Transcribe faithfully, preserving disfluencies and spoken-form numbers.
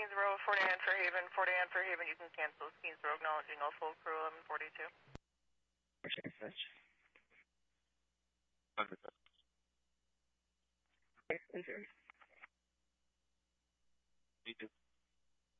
Queens Road, forty-nine Fairhaven, forty-nine Fairhaven, you can cancel. Queens Road, acknowledging all full crew, eleven forty-two. Okay, fetch. Okay, enter. Me too.